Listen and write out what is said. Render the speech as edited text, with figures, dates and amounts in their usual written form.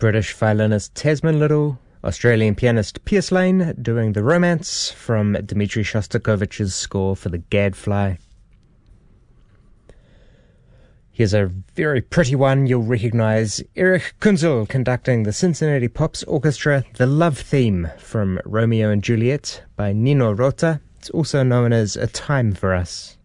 British violinist Tasman Little, Australian pianist Piers Lane doing The Romance from Dmitri Shostakovich's score for the Gadfly. Here's a very pretty one you'll recognize. Erich Kunzel conducting the Cincinnati Pops Orchestra, the love theme from Romeo and Juliet by Nino Rota. It's also known as A Time for Us.